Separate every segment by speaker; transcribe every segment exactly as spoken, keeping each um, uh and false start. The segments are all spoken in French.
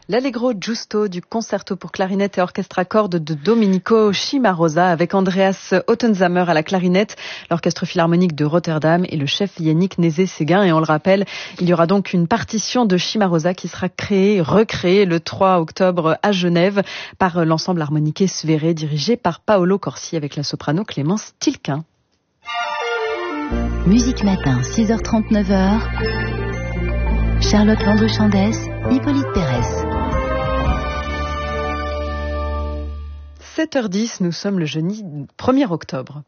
Speaker 1: L'Allegro Giusto du concerto pour clarinette et orchestre à cordes de Domenico Cimarosa avec Andreas Ottenzamer à la clarinette, l'orchestre philharmonique de Rotterdam et le chef Yannick Nézet-Séguin. Et on le rappelle, il y aura donc une partition de Cimarosa qui sera créée, recréée le trois octobre à Genève par l'ensemble harmoniqué Sveré dirigé par Paolo Corsi avec la soprano Clémence Tilquin.
Speaker 2: Musique Matin, six heures trente, neuf heures. Charlotte Landry-Chandès, Hippolyte Pérez.
Speaker 1: sept heures dix, nous sommes le jeudi premier octobre.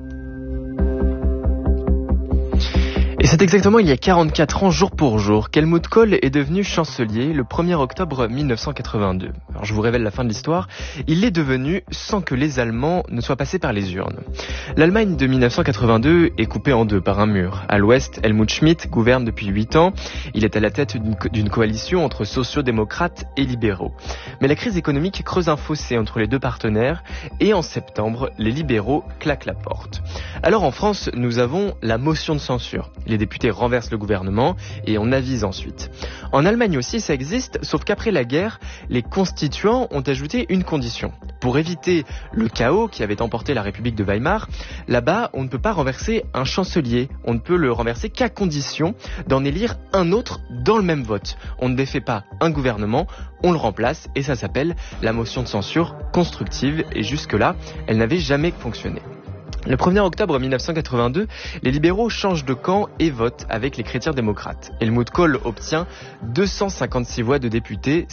Speaker 3: Et c'est exactement il y a quarante-quatre ans, jour pour jour, qu'Helmut Kohl est devenu chancelier le premier octobre mille neuf cent quatre-vingt-deux. Alors je vous révèle la fin de l'histoire. Il l'est devenu sans que les Allemands ne soient passés par les urnes. L'Allemagne de mille neuf cent quatre-vingt-deux est coupée en deux par un mur. À l'ouest, Helmut Schmidt gouverne depuis huit ans. Il est à la tête d'une, co- d'une coalition entre sociaux-démocrates et libéraux. Mais la crise économique creuse un fossé entre les deux partenaires et en septembre, les libéraux claquent la porte. Alors en France, nous avons la motion de censure. Les députés renversent le gouvernement et on avise ensuite. En Allemagne aussi, ça existe, sauf qu'après la guerre, les constituants ont ajouté une condition. Pour éviter le chaos qui avait emporté la République de Weimar, là-bas, on ne peut pas renverser un chancelier. On ne peut le renverser qu'à condition d'en élire un autre dans le même vote. On ne défait pas un gouvernement, on le remplace et ça s'appelle la motion de censure constructive. Et jusque-là, elle n'avait jamais fonctionné. Le premier octobre mille neuf cent quatre-vingt-deux, les libéraux changent de camp et votent avec les chrétiens démocrates. Helmut Kohl obtient deux cent cinquante-six voix de députés,